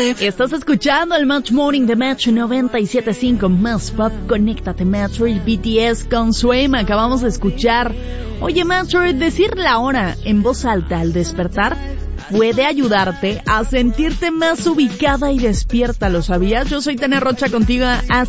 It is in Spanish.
Estás escuchando el Match Morning de Match 97.5 Más Pop. Conéctate, Metro y BTS con Swim. Acabamos de escuchar. Oye, Metro, decir la hora en voz alta al despertar puede ayudarte a sentirte más ubicada y despierta. ¿Lo sabías? Yo soy Tania Rocha contigo hasta